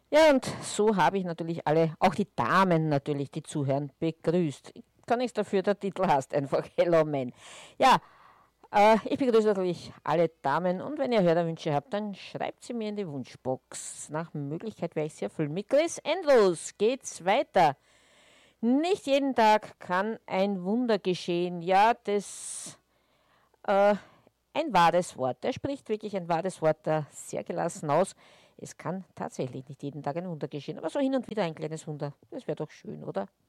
Ja, und so habe ich natürlich alle, auch die Damen natürlich, die zuhören, begrüßt. Kann nichts dafür, der Titel heißt einfach Hello Man. Ja, ich begrüße natürlich alle Damen und wenn ihr Hörerwünsche habt, dann schreibt sie mir in die Wunschbox. Nach Möglichkeit werde ich sie erfüllen. Mit Chris Endlos geht's weiter. Nicht jeden Tag kann ein Wunder geschehen. Ja, das ein wahres Wort. Er spricht wirklich ein wahres Wort da sehr gelassen aus. Es kann tatsächlich nicht jeden Tag ein Wunder geschehen, aber so hin und wieder ein kleines Wunder. Das wäre doch schön, oder?